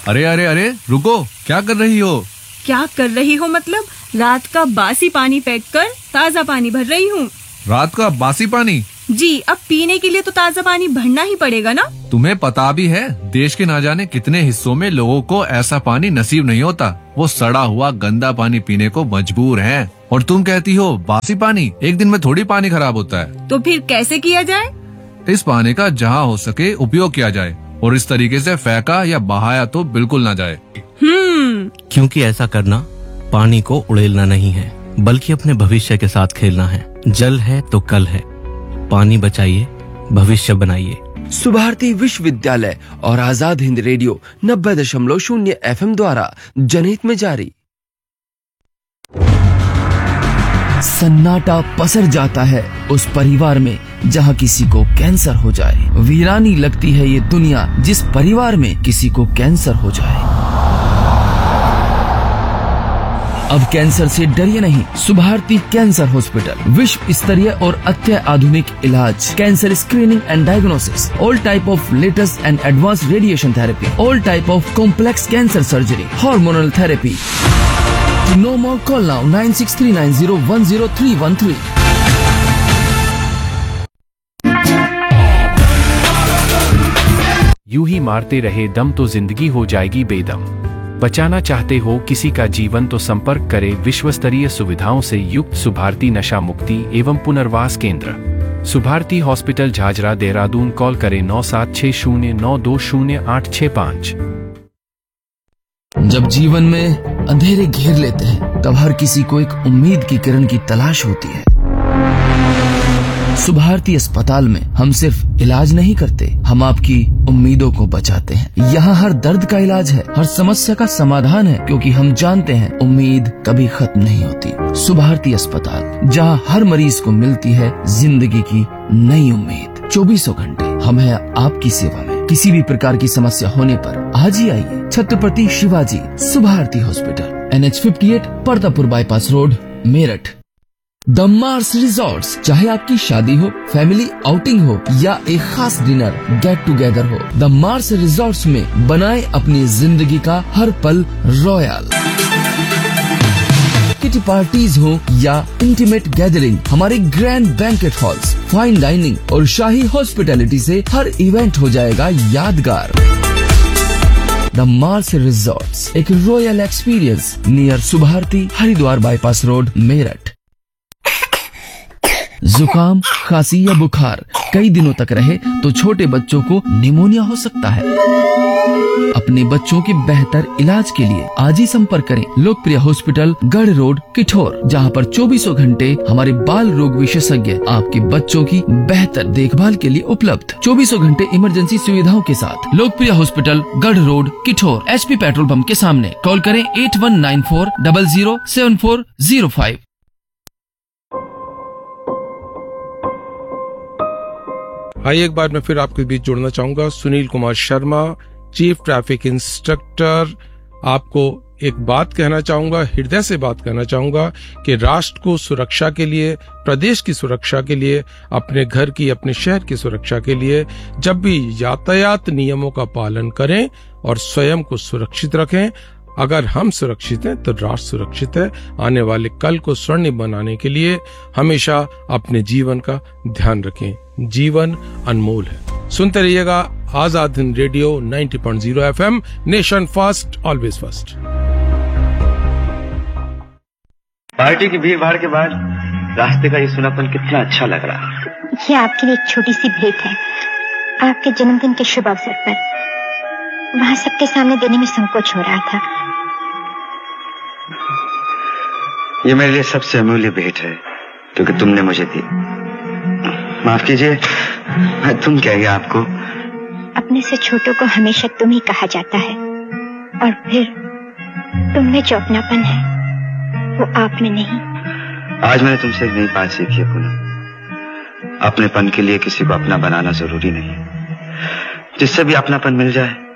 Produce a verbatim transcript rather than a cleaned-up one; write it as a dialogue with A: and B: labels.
A: अरे अरे अरे रुको, क्या कर रही हो?
B: क्या कर रही हो मतलब? रात का बासी पानी फेंक कर ताज़ा पानी भर रही हूँ।
A: रात का बासी पानी?
B: जी, अब पीने के लिए तो ताज़ा पानी भरना ही पड़ेगा ना।
A: तुम्हें पता भी है देश के ना जाने कितने हिस्सों में लोगों को ऐसा पानी नसीब नहीं होता। वो सड़ा हुआ गंदा पानी पीने को मजबूर हैं। और तुम कहती हो बासी पानी? एक दिन में थोड़ी पानी खराब होता है।
B: तो फिर कैसे किया जाए?
A: इस पानी का जहाँ हो सके उपयोग किया जाए और इस तरीके से फेंका या बहाया तो बिल्कुल ना जाए।
B: हम्म
C: क्योंकि ऐसा करना पानी को उड़ेलना नहीं है, बल्कि अपने भविष्य के साथ खेलना है। जल है तो कल है, पानी बचाइए, भविष्य बनाइए।
D: सुभारती विश्वविद्यालय और आजाद हिंद रेडियो नब्बे दशमलव शून्य एफ एम द्वारा जनहित में जारी। सन्नाटा पसर जाता है उस परिवार में जहां किसी को कैंसर हो जाए। वीरानी लगती है ये दुनिया जिस परिवार में किसी को कैंसर हो जाए। अब कैंसर से डरिए नहीं। सुभारती कैंसर हॉस्पिटल विश्व स्तरीय और अत्याधुनिक इलाज, cancer screening and diagnosis, all type of latest and advance radiation therapy, all type of complex cancer surgery, hormonal therapy. To know more, call now nine six three nine zero one zero three one three.
E: यूं ही मारते रहे दम तो जिंदगी हो जाएगी बेदम। बचाना चाहते हो किसी का जीवन तो संपर्क करें विश्व स्तरीय सुविधाओं से युक्त सुभारती नशा मुक्ति एवं पुनर्वास केंद्र, सुभारती हॉस्पिटल, झाझरा, देहरादून। कॉल करें नौ सात छह शून्य नौ दो शून्य आठ छह पाँच।
D: जब जीवन में अंधेरे घेर लेते हैं तब हर किसी को एक उम्मीद की किरण की तलाश होती है। सुभारती अस्पताल में हम सिर्फ इलाज नहीं करते, हम आपकी उम्मीदों को बचाते हैं। यहाँ हर दर्द का इलाज है, हर समस्या का समाधान है, क्योंकि हम जानते हैं उम्मीद कभी खत्म नहीं होती। सुभारती अस्पताल, जहाँ हर मरीज को मिलती है जिंदगी की नई उम्मीद। चौबीसों घंटे हम हैं आपकी सेवा में। किसी भी प्रकार की समस्या होने पर आज ही आइए। Chhatrapati Shivaji Subharti hospital, N H fifty eight, परदापुर bypass road, Meerut. The Mars resorts, चाहे आपकी शादी हो, फैमिली आउटिंग हो या एक खास डिनर गेट टुगेदर हो, द मार्स रिजॉर्ट्स में बनाए अपनी जिंदगी का हर पल रॉयल। किटी पार्टीज हो या इंटीमेट गैदरिंग, हमारे grand banquet halls, fine dining और शाही हॉस्पिटैलिटी से हर इवेंट हो जाएगा यादगार। द मार्स रिजॉर्ट्स, एक royal experience near Subharti, Haridwar bypass road, Meerut. जुकाम, खांसी या बुखार कई दिनों तक रहे तो छोटे बच्चों को निमोनिया हो सकता है। अपने बच्चों के बेहतर इलाज के लिए आज ही संपर्क करें लोकप्रिय हॉस्पिटल, गढ़ रोड, किठौर, जहां पर चौबीसों घंटे हमारे बाल रोग विशेषज्ञ आपके बच्चों की बेहतर देखभाल के लिए उपलब्ध। चौबीसों घंटे इमरजेंसी सुविधाओं के साथ लोकप्रिय हॉस्पिटल, गढ़ road, Kithore, H P petrol pump के सामने। कॉल करें eight one nine four double zero seven four zero five.
F: आइए एक बार मैं फिर आपके बीच जोड़ना चाहूंगा Sunil Kumar Sharma, chief traffic instructor. आपको एक बात कहना चाहूंगा, हृदय से बात कहना चाहूंगा कि राष्ट्र को सुरक्षा के लिए, प्रदेश की सुरक्षा के लिए, अपने घर की, अपने शहर की सुरक्षा के लिए जब भी यातायात नियमों का पालन करें और स्वयं को सुरक्षित रखें। अगर हम सुरक्षित हैं तो राष्ट्र सुरक्षित है। आने वाले कल को स्वर्णिम बनाने के लिए हमेशा अपने जीवन का ध्यान रखें। जीवन अनमोल है। सुनते रहिएगा आजाद हिंद रेडियो नब्बे point zero F M, nation first, always first.
G: Party की भीड़ भाड़ के बाद रास्ते का ये सुनापन कितना अच्छा लग रहा है।
H: ये आपके लिए एक छोटी सी भेंट है, आपके जन्मदिन के शुभ अवसर पर। वहाँ सबके सामने देने में संकोच हो रहा था।
G: ये मेरे लिए सबसे अमूल्य भेंट है क्योंकि तुमने मुझे दी। माफ कीजिए, मैं तुम कह गया आपको।
H: अपने से छोटों को हमेशा तुम ही कहा जाता है, और फिर तुम में जो अपनापन है वो आप में नहीं।
G: आज मैंने तुमसे एक नई बात सीखी है पूनम। अपनेपन के लिए किसी को अपना बनाना जरूरी नहीं। जिससे भी अपनापन मिल जाए